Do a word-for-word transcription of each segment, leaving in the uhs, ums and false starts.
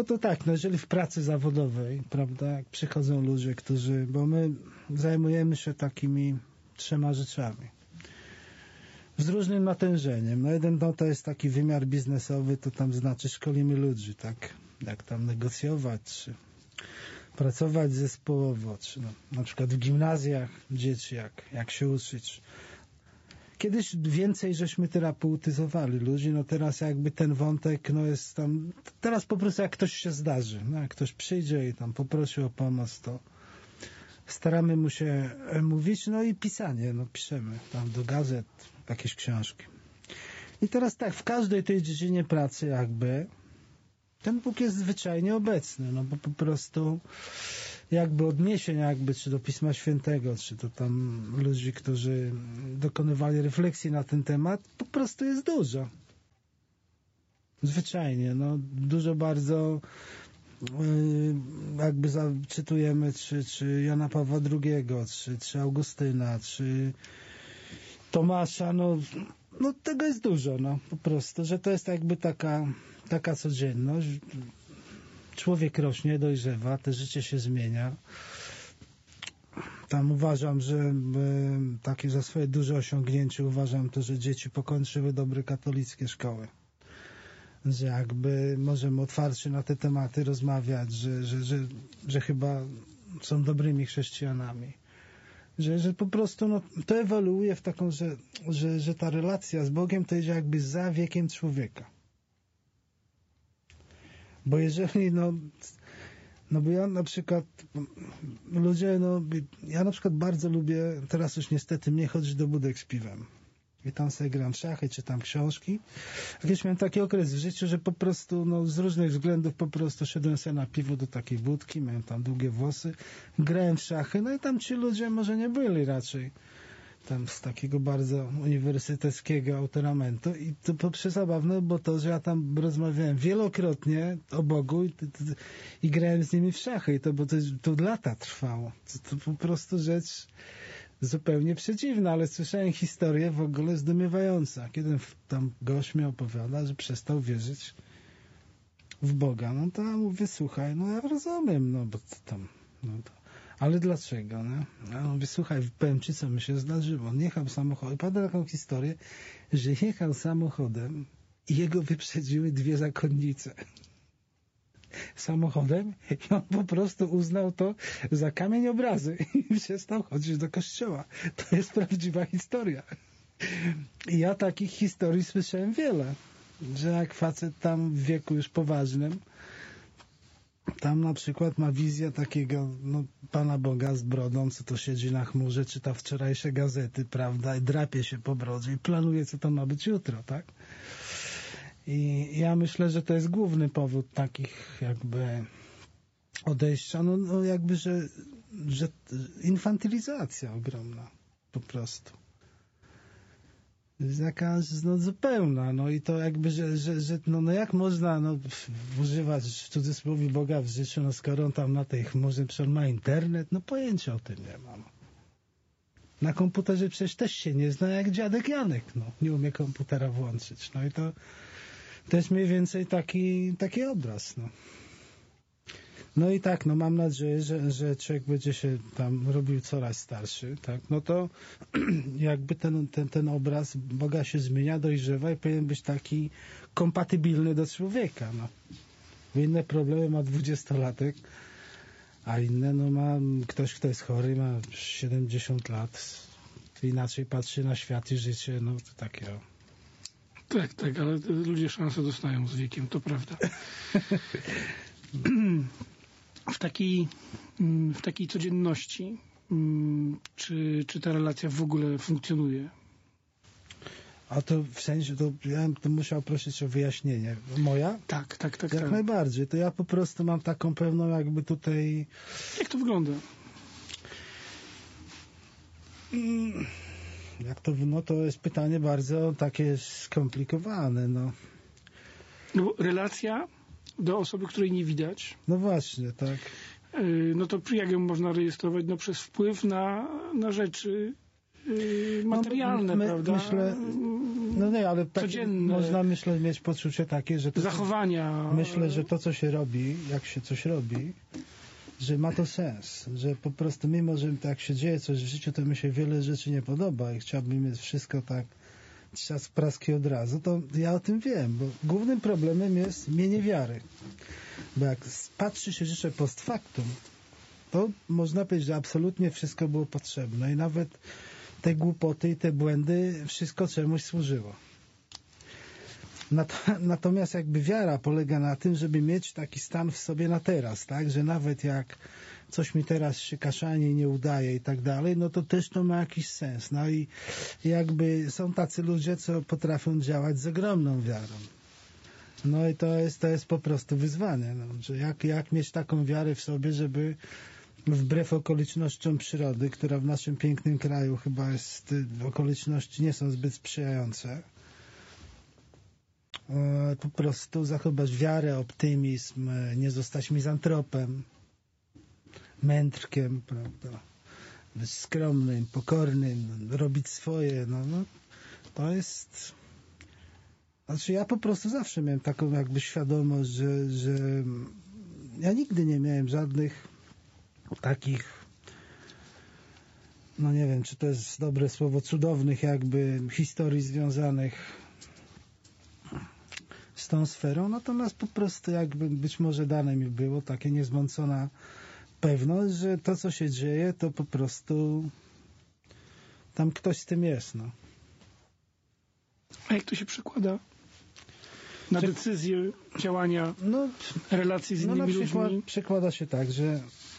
bo to tak, no jeżeli w pracy zawodowej, prawda, jak przychodzą ludzie, którzy, bo my zajmujemy się takimi trzema rzeczami. Z różnym natężeniem. No jeden no, to jest taki wymiar biznesowy, to tam znaczy szkolimy ludzi, tak, jak tam negocjować, czy pracować zespołowo, czy no, na przykład w gimnazjach dzieci, jak, jak się uczyć. Kiedyś więcej żeśmy terapeutyzowali ludzi, no teraz jakby ten wątek, no jest tam, teraz po prostu jak ktoś się zdarzy, no jak ktoś przyjdzie i tam poprosi o pomoc, to staramy mu się mówić, no i pisanie, no piszemy tam do gazet jakieś książki. I teraz tak, w każdej tej dziedzinie pracy jakby ten Bóg jest zwyczajnie obecny, no bo po prostu jakby odniesień jakby, czy do Pisma Świętego, czy do tam ludzi, którzy dokonywali refleksji na ten temat, po prostu jest dużo. Zwyczajnie, no dużo bardzo yy, jakby zacytujemy, czy, czy Jana Pawła drugiego, czy, czy Augustyna, czy Tomasza, no, no tego jest dużo, no po prostu, że to jest jakby taka, taka codzienność. Człowiek rośnie, dojrzewa, te życie się zmienia. Tam uważam, że e, takie za swoje duże osiągnięcie uważam to, że dzieci pokończyły dobre katolickie szkoły. Że jakby możemy otwarcie na te tematy rozmawiać, że, że, że, że chyba są dobrymi chrześcijanami. Że, że po prostu no, to ewoluuje w taką, że, że, że ta relacja z Bogiem to idzie jakby za wiekiem człowieka. Bo jeżeli, no, no bo ja na przykład, ludzie, no, ja na przykład bardzo lubię, teraz już niestety mnie chodzić do budek z piwem. I tam sobie gram w szachy, czytam książki. Kiedyś miałem taki okres w życiu, że po prostu, no, z różnych względów po prostu szedłem sobie na piwo do takiej budki, miałem tam długie włosy, grałem w szachy, no i tam ci ludzie może nie byli raczej tam z takiego bardzo uniwersyteckiego autoramentu i to po przezabawne, bo to, że ja tam rozmawiałem wielokrotnie o Bogu i, i, i grałem z nimi w szachy i to, bo to, to lata trwało. To, to po prostu rzecz zupełnie przedziwna, ale słyszałem historię w ogóle zdumiewająca. Kiedy tam gość mi opowiada, że przestał wierzyć w Boga. No to ja mówię, słuchaj, no ja rozumiem, no bo to tam, no to ale dlaczego, nie? Ja mówię, słuchaj, powiem ci, co mi się zdarzyło. On jechał samochodem, pada taką historię, że jechał samochodem i jego wyprzedziły dwie zakonnice. Samochodem i on po prostu uznał to za kamień obrazy i przestał chodzić do kościoła. To jest prawdziwa historia. I ja takich historii słyszałem wiele, że jak facet tam w wieku już poważnym tam na przykład ma wizję takiego no, Pana Boga z brodą, co to siedzi na chmurze, czyta wczorajsze gazety, prawda, i drapie się po brodzie i planuje, co to ma być jutro, tak? I ja myślę, że to jest główny powód takich jakby odejścia, no, no jakby, że, że infantylizacja ogromna po prostu. Jakaś no, zupełna, no i to jakby, że, że, że no, no jak można no, używać w cudzysłowie Boga w życiu, no skoro on tam na tej chmurze, przecież on ma internet, no pojęcia o tym nie mam. Na komputerze przecież też się nie zna jak dziadek Janek, no nie umie komputera włączyć, no i to to jest mniej więcej taki, taki obraz, no. No i tak, no mam nadzieję, że, że człowiek będzie się tam robił coraz starszy, tak, no to jakby ten, ten, ten obraz Boga się zmienia, dojrzewa i powinien być taki kompatybilny do człowieka, no. Bo inne problemy ma dwudziestolatek, a inne, no ma ktoś, kto jest chory, ma siedemdziesiąt lat, inaczej patrzy na świat i życie, no to takie o. Tak, tak, ale ludzie szansę dostają z wiekiem, to prawda. W takiej, w takiej codzienności, czy, czy ta relacja w ogóle funkcjonuje? A to w sensie, to ja bym to musiał prosić o wyjaśnienie. Moja? Tak, tak, tak. Jak tak. najbardziej. To ja po prostu mam taką pewną jakby tutaj... Jak to wygląda? Mm, jak to, no to jest pytanie bardzo takie skomplikowane, no. No bo relacja do osoby, której nie widać. No właśnie, tak. Yy, no to jak ją można rejestrować? No przez wpływ na, na rzeczy yy, materialne, no, my, prawda? Myślę, No nie, ale tak codzienne można, myślę, mieć poczucie takie, że to, zachowania. Myślę, że to, co się robi, jak się coś robi, że ma to sens, że po prostu mimo, że tak się dzieje coś w życiu, to mi się wiele rzeczy nie podoba i chciałbym mieć wszystko tak trzask praski od razu, to ja o tym wiem, bo głównym problemem jest mienie wiary. Bo jak patrzy się rzeczy post factum, to można powiedzieć, że absolutnie wszystko było potrzebne i nawet te głupoty i te błędy, wszystko czemuś służyło. Natomiast jakby wiara polega na tym, żeby mieć taki stan w sobie na teraz, tak, że nawet jak coś mi teraz się kaszanie nie udaje i tak dalej, no to też to ma jakiś sens. No i jakby są tacy ludzie, co potrafią działać z ogromną wiarą. No i to jest, to jest po prostu wyzwanie, no, że jak, jak mieć taką wiarę w sobie, żeby wbrew okolicznościom przyrody, która w naszym pięknym kraju chyba jest, okoliczności nie są zbyt sprzyjające, po prostu zachować wiarę, optymizm, nie zostać mizantropem, mędrkiem, prawda? Być skromnym, pokornym, robić swoje, no, no to jest... Znaczy ja po prostu zawsze miałem taką jakby świadomość, że, że ja nigdy nie miałem żadnych takich, no nie wiem, czy to jest dobre słowo, cudownych jakby historii związanych z tą sferą, natomiast po prostu jakby być może dane mi było takie niezmącona pewność, że to, co się dzieje, to po prostu tam ktoś z tym jest, no. A jak to się przekłada na decyzje, działania, no, relacje z innymi no na przykład ludźmi? Przekłada się tak, że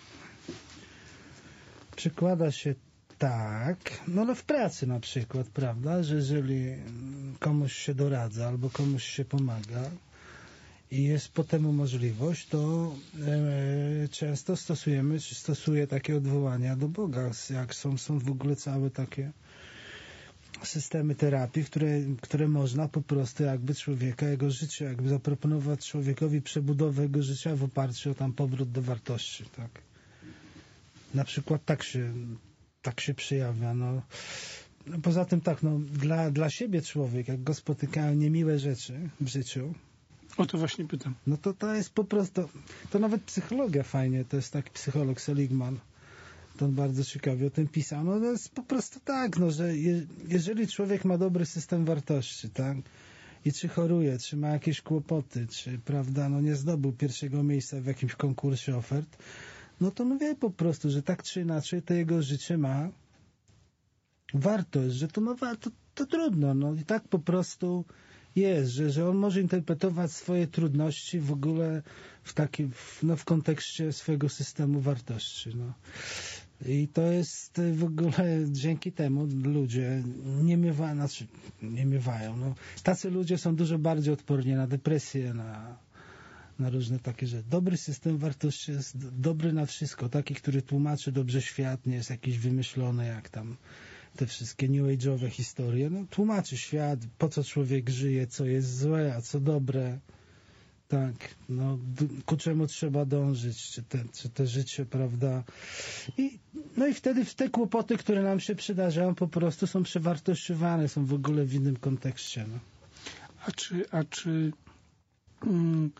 przekłada się tak, no, no w pracy na przykład, prawda, że jeżeli komuś się doradza albo komuś się pomaga i jest po temu możliwość, to e, często stosujemy, czy stosuję takie odwołania do Boga, jak są, są w ogóle całe takie systemy terapii, które, które można po prostu jakby człowieka, jego życie, jakby zaproponować człowiekowi przebudowę jego życia w oparciu o tam powrót do wartości, tak. Na przykład tak się tak się przejawia, no. Poza tym tak, no, dla, dla siebie człowiek, jak go spotykają niemiłe rzeczy w życiu, o to właśnie pytam. No to to jest po prostu, to nawet psychologia fajnie, to jest taki psycholog Seligman, to on bardzo ciekawie o tym pisał, no to jest po prostu tak, no, że je, jeżeli człowiek ma dobry system wartości, tak, i czy choruje, czy ma jakieś kłopoty, czy, prawda, no nie zdobył pierwszego miejsca w jakimś konkursie ofert, no to mówię po prostu, że tak czy inaczej to jego życie ma wartość, że to ma wartość, to, to trudno, no i tak po prostu jest, że, że on może interpretować swoje trudności w ogóle w takim, no w kontekście swojego systemu wartości, no. I to jest w ogóle dzięki temu ludzie nie miewają, znaczy nie miewają, no. Tacy ludzie są dużo bardziej odporni na depresję, na na różne takie rzeczy. Dobry system wartości jest dobry na wszystko. Taki, który tłumaczy dobrze świat, nie jest jakiś wymyślony, jak tam te wszystkie new age'owe historie. No, tłumaczy świat, po co człowiek żyje, co jest złe, a co dobre. Tak, no, ku czemu trzeba dążyć, czy te, czy te życie, prawda. I, no i wtedy te kłopoty, które nam się przydarzają, po prostu są przewartościowane, są w ogóle w innym kontekście. No. A czy, a czy mm,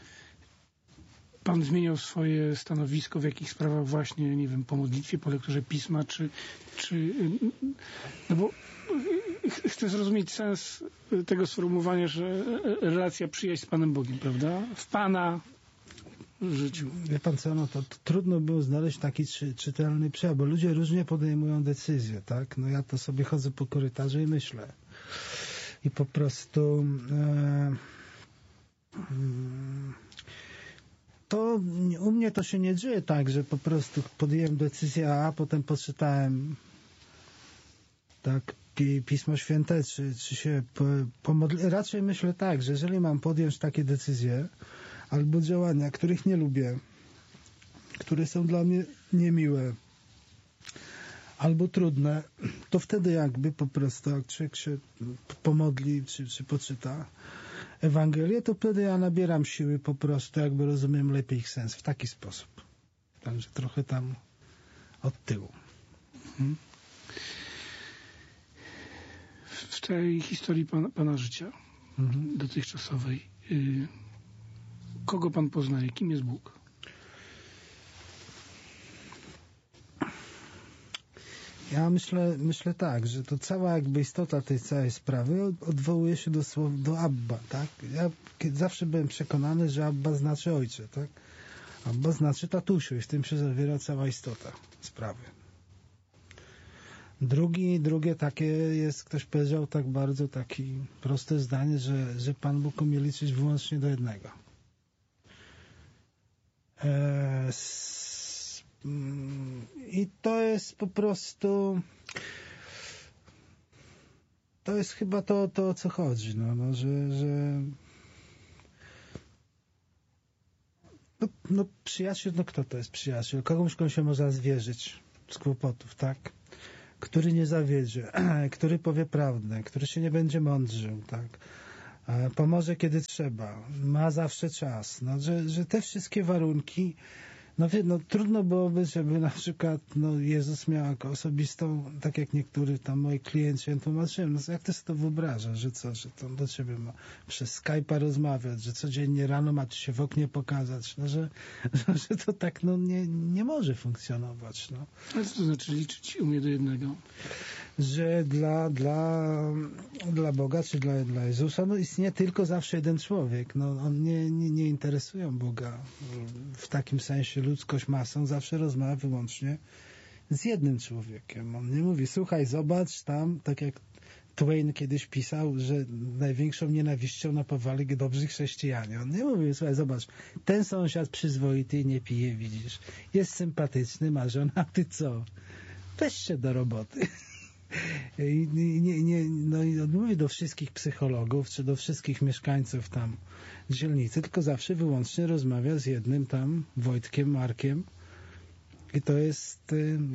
Pan zmieniał swoje stanowisko w jakich sprawach właśnie, nie wiem, po modlitwie, po lekturze pisma, czy, czy no bo chcę zrozumieć sens tego sformułowania, że relacja, przyjaźń z Panem Bogiem, prawda? W Pana życiu. Wie Pan co, no to, to trudno było znaleźć taki czy, czytelny przejaw, bo ludzie różnie podejmują decyzje, tak? No ja to sobie chodzę po korytarzu i myślę. I po prostu e, to u mnie to się nie dzieje tak, że po prostu podjąłem decyzję A, a potem poczytałem tak Pismo Święte, czy, czy się pomodliłem. Raczej myślę tak, że jeżeli mam podjąć takie decyzje albo działania, których nie lubię, które są dla mnie niemiłe albo trudne, to wtedy jakby po prostu, jak człowiek się pomodli, czy, czy poczyta Ewangelię, to wtedy ja nabieram siły po prostu, jakby rozumiem lepiej ich sens w taki sposób. Także trochę tam od tyłu. Mhm. W tej historii pana, pana życia mhm. dotychczasowej, y, kogo pan poznaje? Kim jest Bóg? Ja myślę, myślę tak, że to cała jakby istota tej całej sprawy odwołuje się do słowa, do Abba, tak? Ja zawsze byłem przekonany, że Abba znaczy ojcze, tak? Abba znaczy tatusiu i w tym się zawiera cała istota sprawy. Drugi, drugie takie jest, ktoś powiedział tak bardzo taki proste zdanie, że, że Pan Bóg umie liczyć wyłącznie do jednego. Eee, s, mm, I to jest po prostu to jest chyba to, to o co chodzi, no, no że, że no, no przyjaciel, no kto to jest przyjaciel? Komuś, komu się można zwierzyć z kłopotów, tak? Który nie zawiedzie, który powie prawdę, który się nie będzie mądrzył, tak? Pomoże kiedy trzeba, ma zawsze czas, no, że, że te wszystkie warunki, no, wie, no trudno byłoby, żeby na przykład no, Jezus miał jako osobistą, tak jak niektórzy tam moi klienci, ja tłumaczyłem, no jak ty sobie to wyobrażasz, że co, że to do ciebie ma przez Skype'a rozmawiać, że codziennie rano ma ci się w oknie pokazać, no, że, że, że to tak no, nie, nie może funkcjonować. No. A co to znaczy liczyć umie do jednego? Że dla, dla, dla Boga, czy dla, dla Jezusa, no istnieje tylko zawsze jeden człowiek. No, on nie, nie, nie interesują Boga w takim sensie ludzkość masą, zawsze rozmawia wyłącznie z jednym człowiekiem. On nie mówi, słuchaj, zobacz tam, tak jak Twain kiedyś pisał, że największą nienawiścią napawali dobrzy chrześcijanie. On nie mówi, słuchaj, zobacz, ten sąsiad przyzwoity nie pije, widzisz, jest sympatyczny, ma żonę, a ty co? Weź się do roboty. I nie, nie, no i mówię do wszystkich psychologów, czy do wszystkich mieszkańców tam dzielnicy, tylko zawsze wyłącznie rozmawia z jednym tam Wojtkiem, Markiem i to jest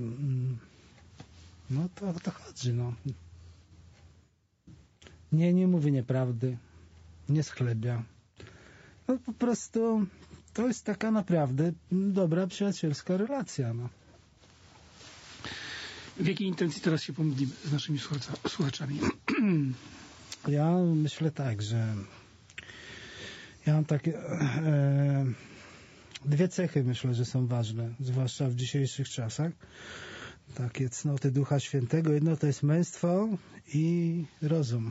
no to o to chodzi, no. Nie, nie mówi nieprawdy, nie schlebia. No po prostu to jest taka naprawdę dobra, przyjacielska relacja, no. W jakiej intencji teraz się pomodlimy z naszymi słuchaczami? Ja myślę tak, że ja mam takie e, dwie cechy, myślę, że są ważne, zwłaszcza w dzisiejszych czasach. Takie cnoty Ducha Świętego. Jedno to jest męstwo i rozum.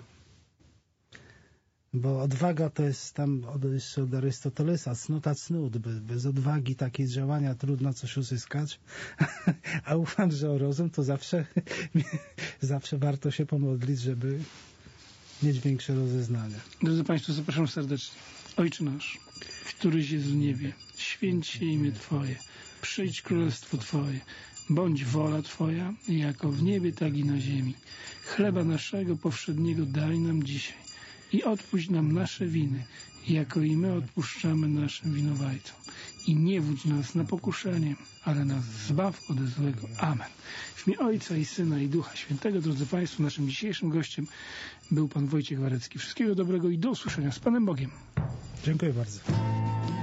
Bo odwaga to jest tam od, jeszcze od Arystotelesa, cnota cnót. Bez, bez odwagi takiej działania trudno coś uzyskać. A ufam, że o rozum to zawsze zawsze warto się pomodlić, żeby mieć większe rozeznanie. Drodzy Państwo, zapraszam serdecznie. Ojcze nasz, któryś jest w niebie, święć się imię Twoje, przyjdź królestwo Twoje, bądź wola Twoja, jako w niebie, tak i na ziemi. Chleba naszego powszedniego daj nam dzisiaj i odpuść nam nasze winy, jako i my odpuszczamy naszym winowajcom. I nie wódź nas na pokuszenie, ale nas zbaw ode złego. Amen. W imię Ojca i Syna i Ducha Świętego, drodzy Państwo, naszym dzisiejszym gościem był Pan Wojciech Warecki. Wszystkiego dobrego i do usłyszenia z Panem Bogiem. Dziękuję bardzo.